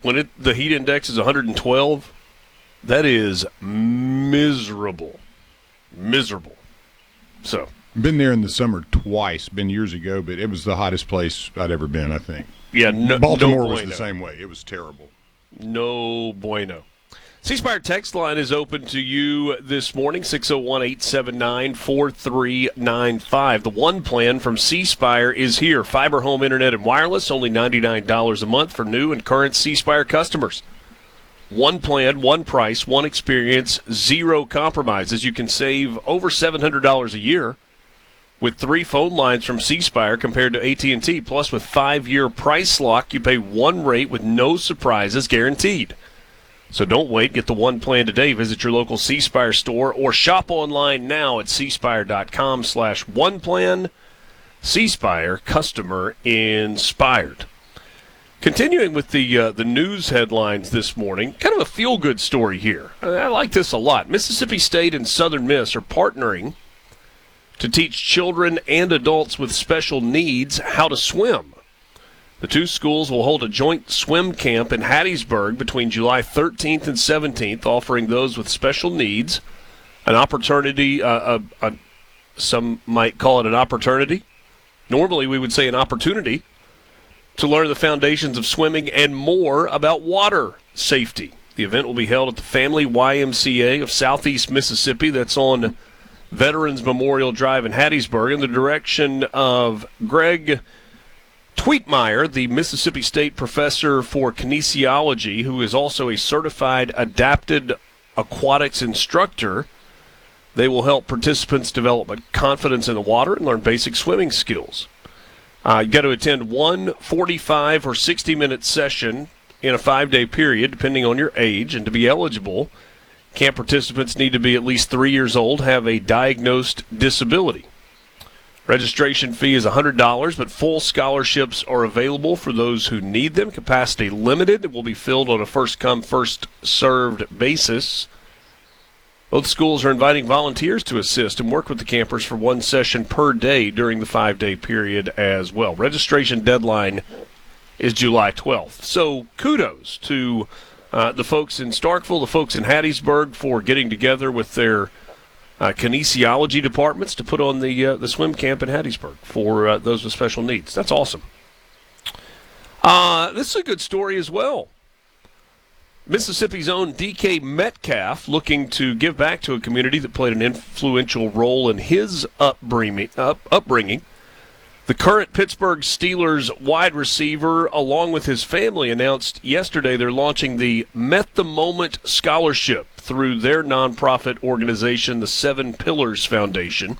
when the heat index is 112, that is miserable. Miserable. So. Been there in the summer twice, been years ago, but it was the hottest place I'd ever been, I think. Yeah, Baltimore was the same way. It was terrible. No bueno. C Spire text line is open to you this morning, 601-879-4395. The One Plan from C Spire is here. Fiber home internet and wireless, only $99 a month for new and current C Spire customers. One plan, one price, one experience, zero compromises. You can save over $700 a year with 3 phone lines from C Spire compared to AT&T. Plus, with 5-year price lock, you pay one rate with no surprises guaranteed. So don't wait. Get the One Plan today. Visit your local C Spire store or shop online now at cspire.com/oneplan. C Spire, customer inspired. Continuing with the news headlines this morning, kind of a feel-good story here. I like this a lot. Mississippi State and Southern Miss are partnering to teach children and adults with special needs how to swim. The two schools will hold a joint swim camp in Hattiesburg between July 13th and 17th, offering those with special needs an opportunity, some might call it an opportunity. Normally we would say an opportunity to learn the foundations of swimming and more about water safety. The event will be held at the Family YMCA of Southeast Mississippi. That's on Veterans Memorial Drive in Hattiesburg, in the direction of Greg Tweetmeyer, the Mississippi State professor for kinesiology, who is also a certified adapted aquatics instructor. They will help participants develop confidence in the water and learn basic swimming skills. You got to attend one 45 or 60-minute session in a 5-day period, depending on your age, and to be eligible, camp participants need to be at least 3 years old, have a diagnosed disability. Registration fee is $100, but full scholarships are available for those who need them. Capacity limited. It will be filled on a first-come, first-served basis. Both schools are inviting volunteers to assist and work with the campers for one session per day during the 5-day period as well. Registration deadline is July 12th. So kudos to the folks in Starkville, the folks in Hattiesburg for getting together with their kinesiology departments to put on the swim camp in Hattiesburg for those with special needs. That's awesome. This is a good story as well. Mississippi's own DK Metcalf looking to give back to a community that played an influential role in his upbringing. The current Pittsburgh Steelers wide receiver, along with his family, announced yesterday they're launching the Met the Moment Scholarship through their nonprofit organization, the Seven Pillars Foundation.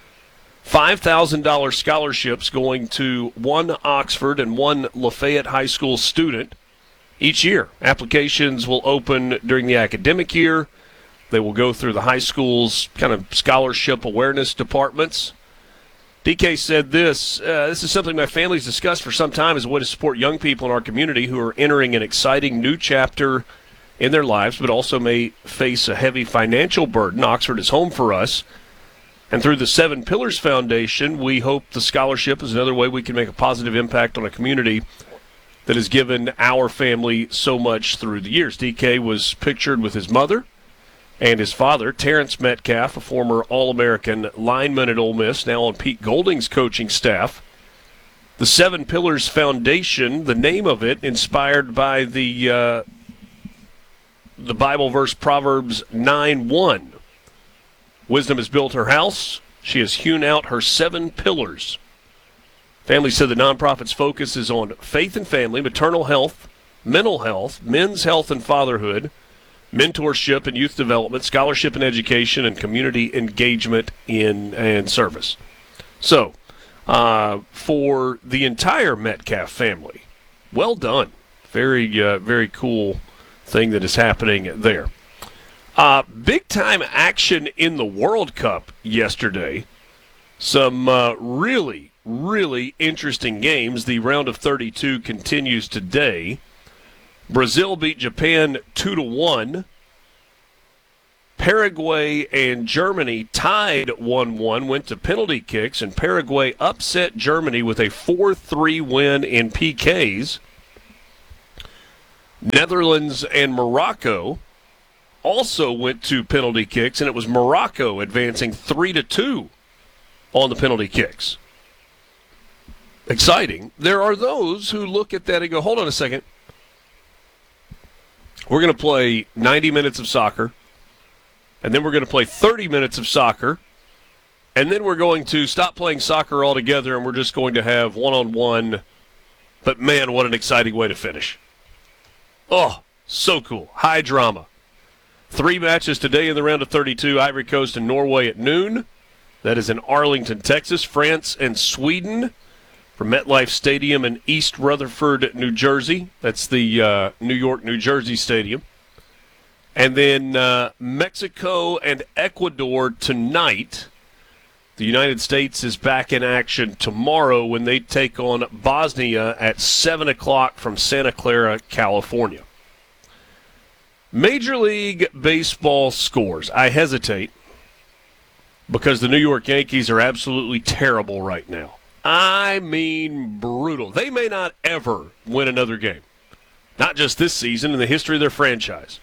$5,000 scholarships going to one Oxford and one Lafayette High School student each year. Applications will open during the academic year. They will go through the high school's kind of scholarship awareness departments. DK said this is something my family's discussed for some time as a way to support young people in our community who are entering an exciting new chapter in their lives, but also may face a heavy financial burden. Oxford is home for us. And through the Seven Pillars Foundation, we hope the scholarship is another way we can make a positive impact on a community that has given our family so much through the years. DK was pictured with his mother and his father, Terrence Metcalf, a former All-American lineman at Ole Miss, now on Pete Golding's coaching staff. The Seven Pillars Foundation, the name of it, inspired by the Bible verse Proverbs 9:1. Wisdom has built her house. She has hewn out her 7 pillars. Family said the nonprofit's focus is on faith and family, maternal health, mental health, men's health and fatherhood, mentorship and youth development, scholarship and education, and community engagement and service. So, for the entire Metcalf family, well done. Very, very cool thing that is happening there. Big-time action in the World Cup yesterday. Some really interesting games. The round of 32 continues today. Brazil beat Japan 2-1. Paraguay and Germany tied 1-1, went to penalty kicks, and Paraguay upset Germany with a 4-3 win in PKs. Netherlands and Morocco also went to penalty kicks, and it was Morocco advancing 3-2 on the penalty kicks. Exciting. There are those who look at that and go, hold on a second. We're going to play 90 minutes of soccer, and then we're going to play 30 minutes of soccer, and then we're going to stop playing soccer altogether, and we're just going to have one-on-one. But, man, what an exciting way to finish. Oh, so cool. High drama. 3 matches today in the round of 32, Ivory Coast and Norway at noon. That is in Arlington, Texas. France and Sweden from MetLife Stadium in East Rutherford, New Jersey. That's the New York, New Jersey stadium. And then Mexico and Ecuador tonight. The United States is back in action tomorrow when they take on Bosnia at 7 o'clock from Santa Clara, California. Major League Baseball scores. I hesitate because the New York Yankees are absolutely terrible right now. I mean brutal. They may not ever win another game. Not just this season, in the history of their franchise.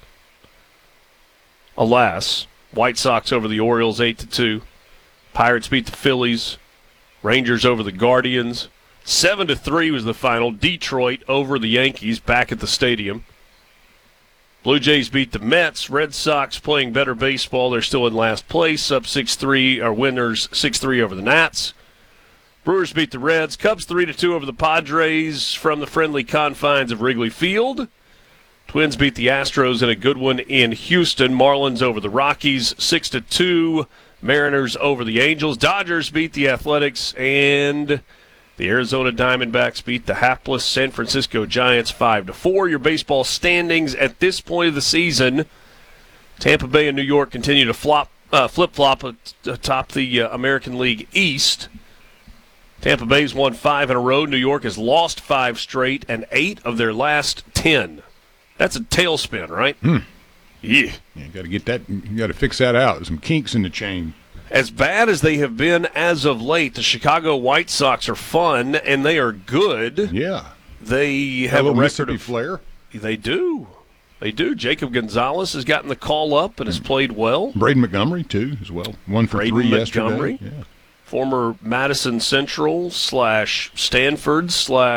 Alas, White Sox over the Orioles 8-2. Pirates beat the Phillies. Rangers over the Guardians. 7-3 was the final. Detroit over the Yankees back at the stadium. Blue Jays beat the Mets. Red Sox playing better baseball. They're still in last place. Up 6-3, are winners 6-3 over the Nats. Brewers beat the Reds. Cubs 3-2 over the Padres from the friendly confines of Wrigley Field. Twins beat the Astros in a good one in Houston. Marlins over the Rockies 6-2. Mariners over the Angels. Dodgers beat the Athletics, and the Arizona Diamondbacks beat the hapless San Francisco Giants 5-4. Your baseball standings at this point of the season: Tampa Bay and New York continue to flip-flop atop the American League East. Tampa Bay's won 5 in a row. New York has lost 5 straight and 8 of their last 10. That's a tailspin, right? Yeah. You got to get that. You got to fix that out. There's some kinks in the chain. As bad as they have been as of late, the Chicago White Sox are fun and they are good. Yeah. They have a record Mississippi of flair. They do. They do. Jacob Gonzalez has gotten the call up and has played well. Braden Montgomery too, as well. 1 for 3 yesterday. Montgomery, yeah. Former Madison Central / Stanford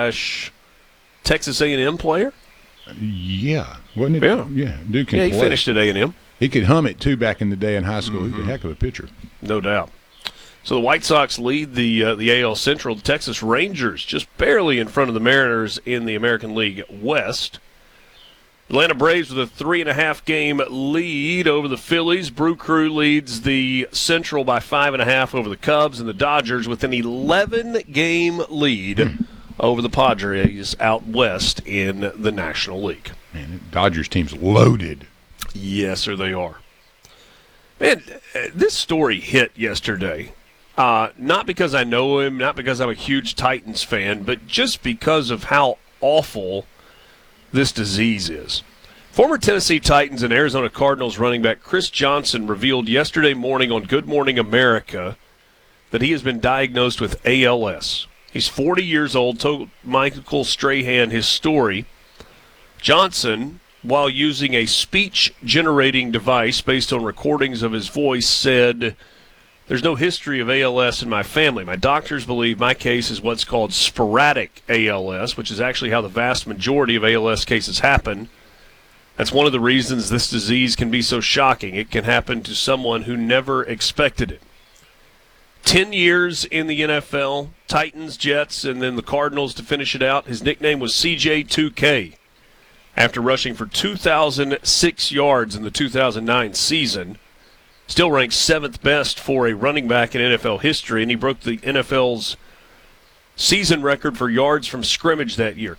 / Texas A&M player. Yeah, wasn't it? Yeah. Dude can he play. finished at A&M. He could hum it, too, back in the day in high school. He was a heck of a pitcher. No doubt. So the White Sox lead the AL Central. The Texas Rangers just barely in front of the Mariners in the American League West. Atlanta Braves with a 3.5-game lead over the Phillies. Brew Crew leads the Central by 5.5 over the Cubs, and the Dodgers with an 11-game lead over the Padres out west in the National League. Man, the Dodgers team's loaded. Yes, sir, they are. Man, this story hit yesterday. Not because I know him, not because I'm a huge Titans fan, but just because of how awful this disease is. Former Tennessee Titans and Arizona Cardinals running back Chris Johnson revealed yesterday morning on Good Morning America that he has been diagnosed with ALS. He's 40 years old, told Michael Strahan his story. Johnson, while using a speech-generating device based on recordings of his voice, said, "There's no history of ALS in my family. My doctors believe my case is what's called sporadic ALS, which is actually how the vast majority of ALS cases happen. That's one of the reasons this disease can be so shocking. It can happen to someone who never expected it." 10 years in the NFL, Titans, Jets, and then the Cardinals to finish it out. His nickname was CJ2K. After rushing for 2,006 yards in the 2009 season, still ranked 7th best for a running back in NFL history, and he broke the NFL's season record for yards from scrimmage that year,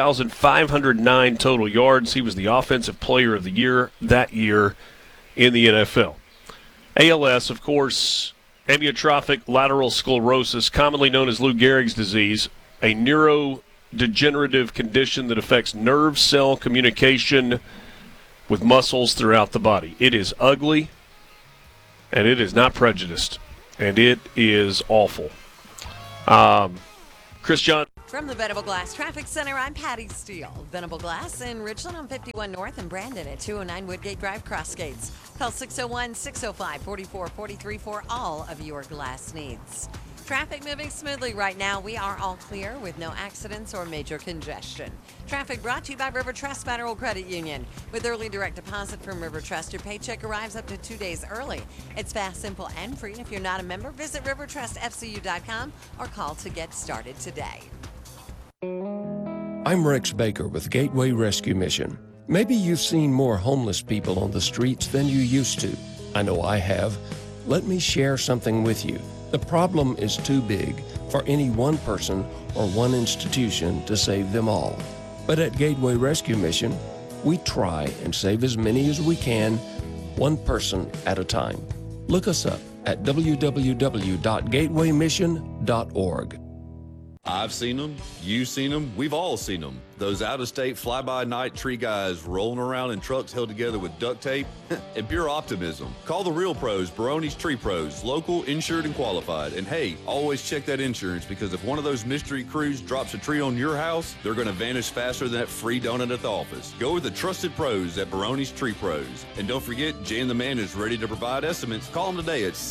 2,509 total yards. He was the Offensive Player of the Year that year in the NFL. ALS, of course, amyotrophic lateral sclerosis, commonly known as Lou Gehrig's disease, a neurodegenerative condition that affects nerve cell communication with muscles throughout the body. It is ugly, and it is not prejudiced, and it is awful. Chris Johnson. From the Venable Glass Traffic Center, I'm Patty Steele. Venable Glass in Richland on 51 North and Brandon at 209 Woodgate Drive, Crossgates. Call 601-605-4443 for all of your glass needs. Traffic moving smoothly right now. We are all clear with no accidents or major congestion. Traffic brought to you by River Trust Federal Credit Union. With early direct deposit from River Trust, your paycheck arrives up to 2 days early. It's fast, simple, and free. And if you're not a member, visit rivertrustfcu.com or call to get started today. I'm Rex Baker with Gateway Rescue Mission. Maybe you've seen more homeless people on the streets than you used to. I know I have. Let me share something with you. The problem is too big for any one person or one institution to save them all. But at Gateway Rescue Mission, we try and save as many as we can, one person at a time. Look us up at www.gatewaymission.org. I've seen them, you've seen them, we've all seen them. Those out-of-state fly-by-night tree guys rolling around in trucks held together with duct tape and pure optimism. Call the real pros, Barone's Tree Pros, local, insured, and qualified. And hey, always check that insurance, because if one of those mystery crews drops a tree on your house, they're going to vanish faster than that free donut at the office. Go with the trusted pros at Barone's Tree Pros. And don't forget, Jan the Man is ready to provide estimates. Call them today at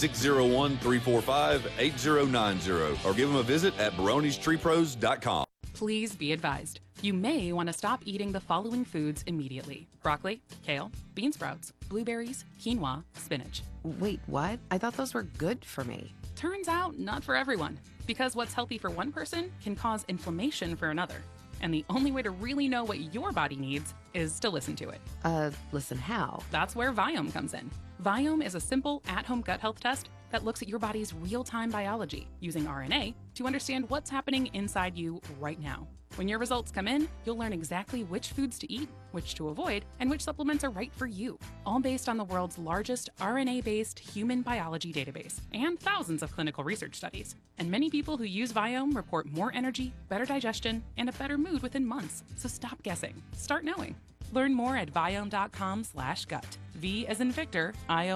601-345-8090 or give them a visit at baronestreepros.com. Please be advised, you may want to stop eating the following foods immediately: broccoli, kale, bean sprouts, blueberries, quinoa, spinach. Wait, what? I thought those were good for me. Turns out, not for everyone, because what's healthy for one person can cause inflammation for another. And the only way to really know what your body needs is to listen to it. Listen how? That's where Viome comes in. Viome is a simple at-home gut health test that looks at your body's real-time biology using RNA to understand what's happening inside you right now. When your results come in, you'll learn exactly which foods to eat, which to avoid, and which supplements are right for you, all based on the world's largest RNA-based human biology database and thousands of clinical research studies. And many people who use Viome report more energy, better digestion, and a better mood within months. So stop guessing. Start knowing. Learn more at viome.com/gut. V as in Victor,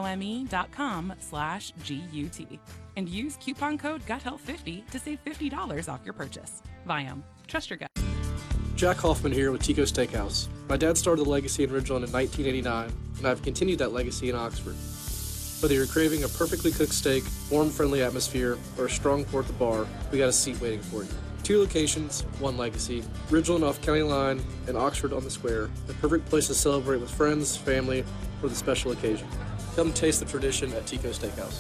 IOME.com/GUT. And use coupon code GUTHEALTH50 to save $50 off your purchase. Viome. Trust your gut. Jack Hoffman here with Tico Steakhouse. My dad started the legacy in Ridgeland in 1989, and I've continued that legacy in Oxford. Whether you're craving a perfectly cooked steak, warm, friendly atmosphere, or a strong pour at the bar, we got a seat waiting for you. 2 locations, 1 legacy. Ridgeland off County Line and Oxford on the Square. The perfect place to celebrate with friends, family, or the special occasion. Come taste the tradition at Tico Steakhouse.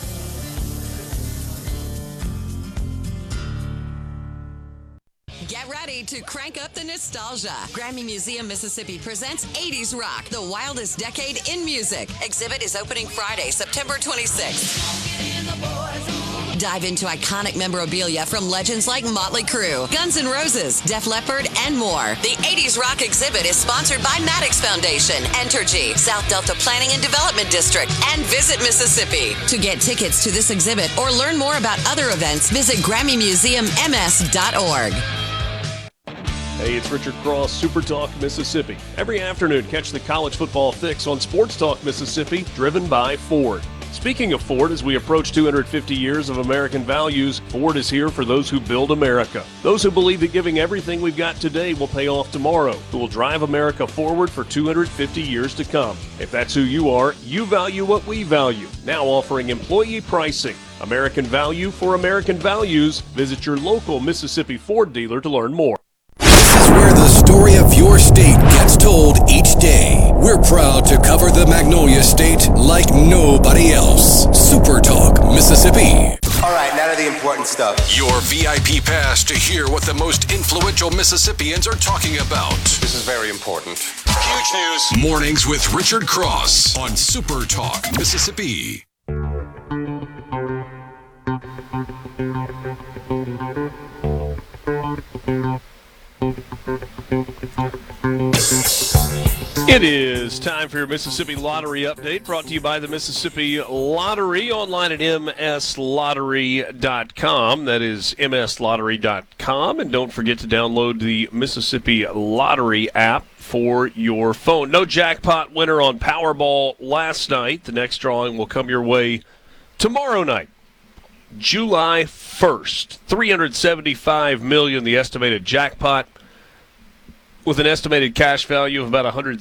Get ready to crank up the nostalgia. Grammy Museum Mississippi presents 80s Rock, the wildest decade in music. Exhibit is opening Friday, September 26th. Dive into iconic memorabilia from legends like Motley Crue, Guns N' Roses, Def Leppard, and more. The 80s Rock exhibit is sponsored by Maddox Foundation, Entergy, South Delta Planning and Development District, and Visit Mississippi. To get tickets to this exhibit or learn more about other events, visit GrammyMuseumMS.org. Hey, it's Richard Cross, Super Talk Mississippi. Every afternoon, catch the college football fix on Sports Talk Mississippi, driven by Ford. Speaking of Ford, as we approach 250 years of American values, Ford is here for those who build America. Those who believe that giving everything we've got today will pay off tomorrow, who will drive America forward for 250 years to come. If that's who you are, you value what we value. Now offering employee pricing. American value for American values. Visit your local Mississippi Ford dealer to learn more. This is where the story of your state gets told each day. We're proud to cover the Magnolia State like nobody else. Super Talk Mississippi. All right, now to the important stuff. Your VIP pass to hear what the most influential Mississippians are talking about. This is very important. Huge news. Mornings with Richard Cross on Super Talk Mississippi. It is time for your Mississippi Lottery Update, brought to you by the Mississippi Lottery, online at mslottery.com. That is mslottery.com. And don't forget to download the Mississippi Lottery app for your phone. No jackpot winner on Powerball last night. The next drawing will come your way tomorrow night. July 1st. $375 million, the estimated jackpot, with an estimated cash value of about